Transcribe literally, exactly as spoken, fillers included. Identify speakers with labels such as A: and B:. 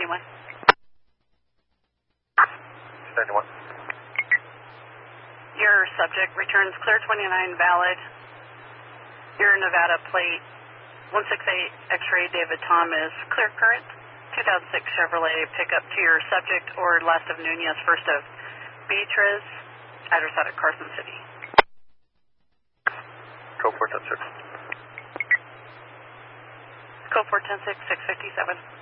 A: ninety-one.
B: ninety-one.
A: Your subject returns clear twenty-nine valid. Your Nevada plate one six eight X-ray David Thomas, clear current, two thousand six Chevrolet pickup to your subject or last of Nunez, first of Beatriz, address out at Carson City.
B: Code four ten six.
A: Code four ten six, six fifty-seven.